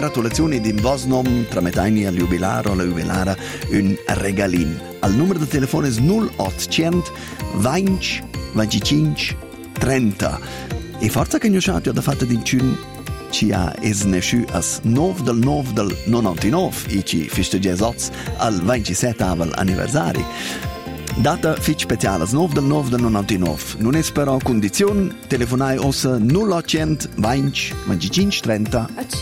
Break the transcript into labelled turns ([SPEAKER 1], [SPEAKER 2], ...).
[SPEAKER 1] congratulazioni din vos nom trametaini al jubilar o la jubilara un regalin. Al numero de telefon es 0800 20 25 30. E forza che gnosciate da fatta din cun ci ha es nesciu as 9 del 99 e ci festeggesots al 27 anniversari. Data fitch speciale, 9 del 99. Non es però condizione, telefonai ossa 0800 20 25 30